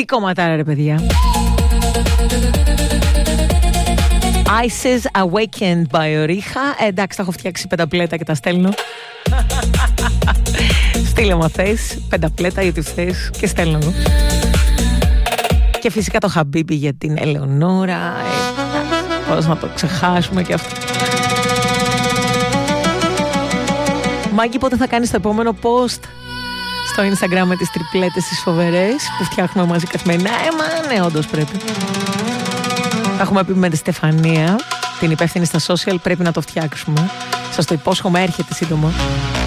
Τι κομματάρα ρε παιδιά. Isis Awakened by Oriha. Εντάξει, τα έχω φτιάξει πενταπλέτα και τα στέλνω. Στείλε μου θες, πενταπλέτα γιατί θες και στέλνω εγώ. Και φυσικά το Χαμπίμπι για την Ελεονόρα. Πώς να το ξεχάσουμε και αυτό. Μάγκη, πότε θα κάνεις το επόμενο post στο Instagram με τις τριπλέτες τις φοβερές που φτιάχνουμε μαζί καθημερινά? Ναι, όντως πρέπει. Θα έχουμε πει με τη Στεφανία, την υπεύθυνη στα social, πρέπει να το φτιάξουμε. Σας το υπόσχομαι, έρχεται σύντομα.